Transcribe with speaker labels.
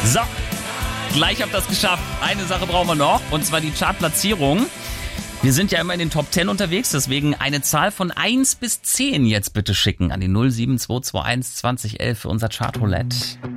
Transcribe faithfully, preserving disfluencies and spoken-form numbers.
Speaker 1: So, gleich habt ihr das geschafft. Eine Sache brauchen wir noch, und zwar die Chartplatzierung. Wir sind ja immer in den Top zehn unterwegs, deswegen eine Zahl von eins bis zehn jetzt bitte schicken an die null sieben zwei zwei eins zwanzig elf für unser Chartroulette.